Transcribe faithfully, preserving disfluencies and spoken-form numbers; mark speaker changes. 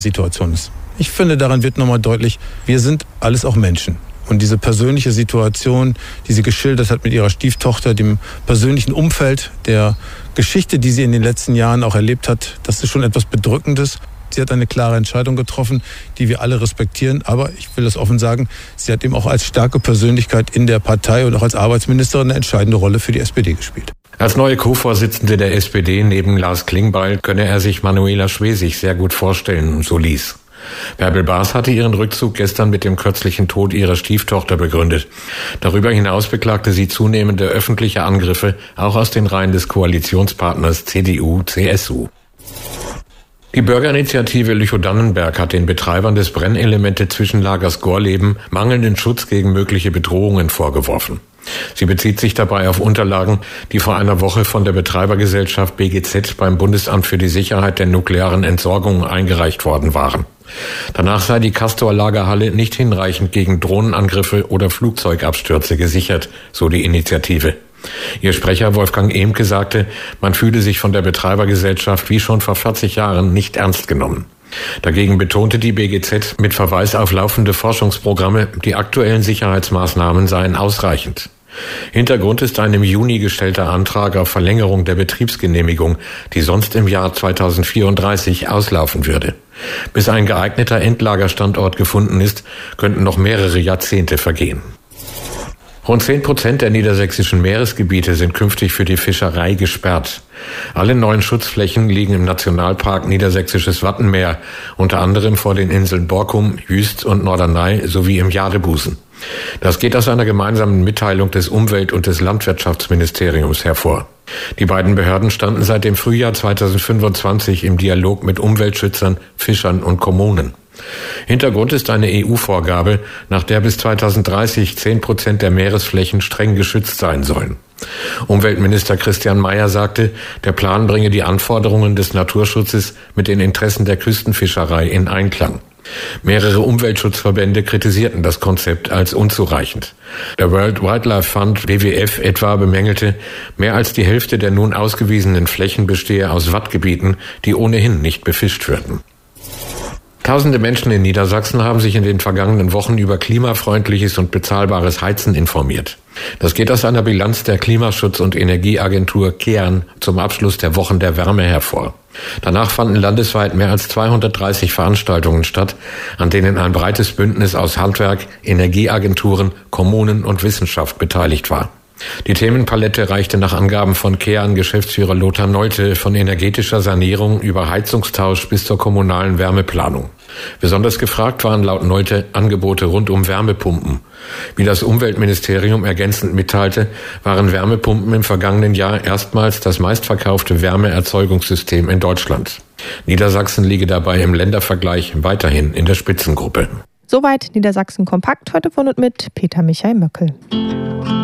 Speaker 1: Situation ist. Ich finde, daran wird nochmal deutlich, wir sind alles auch Menschen. Und diese persönliche Situation, die sie geschildert hat mit ihrer Stieftochter, dem persönlichen Umfeld, der Geschichte, die sie in den letzten Jahren auch erlebt hat, das ist schon etwas Bedrückendes. Sie hat eine klare Entscheidung getroffen, die wir alle respektieren. Aber ich will das offen sagen, sie hat eben auch als starke Persönlichkeit in der Partei und auch als Arbeitsministerin eine entscheidende Rolle für die S P D gespielt.
Speaker 2: Als neue Co-Vorsitzende der S P D neben Lars Klingbeil könne er sich Manuela Schwesig sehr gut vorstellen, so ließ. Bärbel Baas hatte ihren Rückzug gestern mit dem kürzlichen Tod ihrer Stieftochter begründet. Darüber hinaus beklagte sie zunehmende öffentliche Angriffe, auch aus den Reihen des Koalitionspartners C D U C S U. Die Bürgerinitiative Lüchow-Dannenberg hat den Betreibern des Brennelemente-Zwischenlagers Gorleben mangelnden Schutz gegen mögliche Bedrohungen vorgeworfen. Sie bezieht sich dabei auf Unterlagen, die vor einer Woche von der Betreibergesellschaft B G Z beim Bundesamt für die Sicherheit der nuklearen Entsorgung eingereicht worden waren. Danach sei die Castor-Lagerhalle nicht hinreichend gegen Drohnenangriffe oder Flugzeugabstürze gesichert, so die Initiative. Ihr Sprecher Wolfgang Ehmke sagte, man fühle sich von der Betreibergesellschaft wie schon vor vierzig Jahren nicht ernst genommen. Dagegen betonte die B G Z mit Verweis auf laufende Forschungsprogramme, die aktuellen Sicherheitsmaßnahmen seien ausreichend. Hintergrund ist ein im Juni gestellter Antrag auf Verlängerung der Betriebsgenehmigung, die sonst im Jahr zweitausendvierunddreißig auslaufen würde. Bis ein geeigneter Endlagerstandort gefunden ist, könnten noch mehrere Jahrzehnte vergehen. Rund zehn Prozent der niedersächsischen Meeresgebiete sind künftig für die Fischerei gesperrt. Alle neuen Schutzflächen liegen im Nationalpark Niedersächsisches Wattenmeer, unter anderem vor den Inseln Borkum, Jüst und Norderney sowie im Jadebusen. Das geht aus einer gemeinsamen Mitteilung des Umwelt- und des Landwirtschaftsministeriums hervor. Die beiden Behörden standen seit dem Frühjahr zweitausendfünfundzwanzig im Dialog mit Umweltschützern, Fischern und Kommunen. Hintergrund ist eine E U-Vorgabe, nach der bis zweitausenddreißig zehn Prozent der Meeresflächen streng geschützt sein sollen. Umweltminister Christian Mayer sagte, der Plan bringe die Anforderungen des Naturschutzes mit den Interessen der Küstenfischerei in Einklang. Mehrere Umweltschutzverbände kritisierten das Konzept als unzureichend. Der World Wildlife Fund W W F etwa bemängelte, mehr als die Hälfte der nun ausgewiesenen Flächen bestehe aus Wattgebieten, die ohnehin nicht befischt würden. Tausende Menschen in Niedersachsen haben sich in den vergangenen Wochen über klimafreundliches und bezahlbares Heizen informiert. Das geht aus einer Bilanz der Klimaschutz- und Energieagentur KEAN zum Abschluss der Wochen der Wärme hervor. Danach fanden landesweit mehr als zweihundertdreißig Veranstaltungen statt, an denen ein breites Bündnis aus Handwerk, Energieagenturen, Kommunen und Wissenschaft beteiligt war. Die Themenpalette reichte nach Angaben von KEAN-Geschäftsführer Lothar Nolte von energetischer Sanierung über Heizungstausch bis zur kommunalen Wärmeplanung. Besonders gefragt waren laut Nolte Angebote rund um Wärmepumpen. Wie das Umweltministerium ergänzend mitteilte, waren Wärmepumpen im vergangenen Jahr erstmals das meistverkaufte Wärmeerzeugungssystem in Deutschland. Niedersachsen liege dabei im Ländervergleich weiterhin in der Spitzengruppe.
Speaker 3: Soweit Niedersachsen kompakt, heute von und mit Peter Michael Möckel.